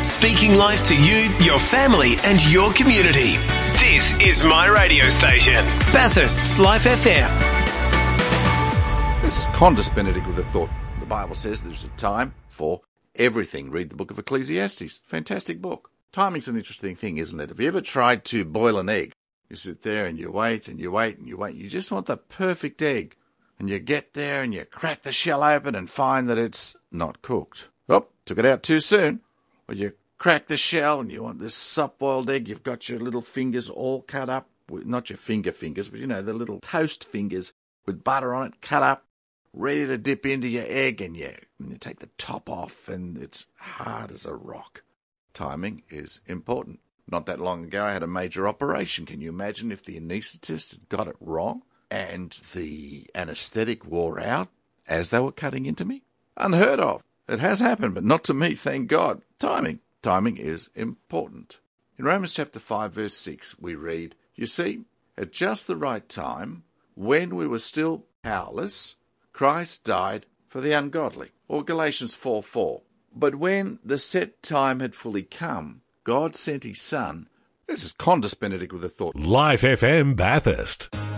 Speaking life to you, your family and your community. This is my radio station, Bathurst's Life FM. This is Condis Benedict with a thought. The Bible says there's a time for everything. Read the book of Ecclesiastes. Fantastic book. Timing's an interesting thing, isn't it? Have you ever tried to boil an egg? You sit there and you wait and you wait and you wait. You just want the perfect egg. And you get there and you crack the shell open and find that it's not cooked. Oh, took it out too soon. Or you crack the shell and you want this soft-boiled egg. You've got your little fingers all cut up. Not your fingers, but, the little toast fingers with butter on it, cut up, ready to dip into your egg. And you take the top off and it's hard as a rock. Timing is important. Not that long ago, I had a major operation. Can you imagine if the anaesthetist had got it wrong and the anaesthetic wore out as they were cutting into me? Unheard of. It has happened, but not to me, thank God. Timing. Timing is important. In Romans chapter 5, verse 6, we read, "You see, at just the right time, when we were still powerless, Christ died for the ungodly." Or Galatians 4:4, "But when the set time had fully come, God sent his Son." This is Condis Benedict with a thought. Life FM Bathurst.